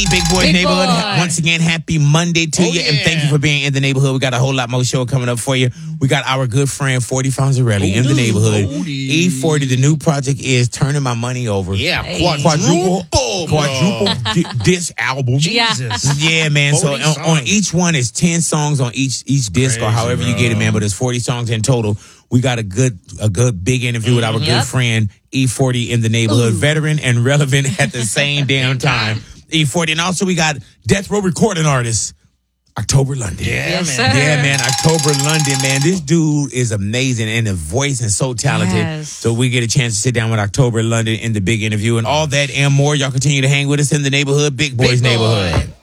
Big Boys Big Neighborhood. Boy. Once again, happy Monday to you, and thank you for being in the neighborhood. We got a whole lot more show coming up for you. We got our good friend 40 Fonzarelli in the neighborhood. E40, the new project is Turning My Money Over. Yeah, Quadruple disc album. Jesus. Yeah, man. So 40 on each one is 10 songs on each disc, or however you get it, man. But it's 40 songs in total. We got a good big interview with our good friend E40 in the neighborhood, veteran and relevant at the same damn time. E40, and also we got Death Row recording artist October London. Yes, sir. Yeah, man. October London, man. This dude is amazing in the voice and so talented. Yes. So we get a chance to sit down with October London in the big interview and all that and more. Y'all continue to hang with us in the neighborhood, Big Boys Neighborhood.